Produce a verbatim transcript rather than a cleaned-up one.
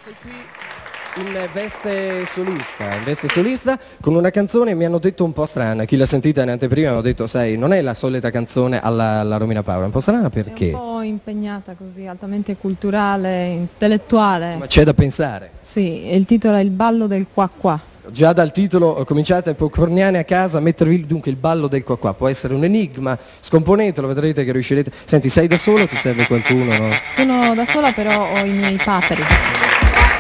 sei qui in veste solista, in veste solista con una canzone mi hanno detto un po' strana. Chi l'ha sentita in anteprima hanno detto, sai, non è la solita canzone alla, alla Romina Power, è un po' strana perché? È un po' impegnata così, altamente culturale, intellettuale. Ma c'è da pensare. Sì, il titolo è Il ballo del qua qua. Già dal titolo cominciate popcorniani a casa a mettervi dunque il ballo del qua qua, può essere un enigma, scomponetelo, vedrete che riuscirete. Senti, sei da solo o ti serve qualcuno, no? Sono da sola però ho i miei paperi.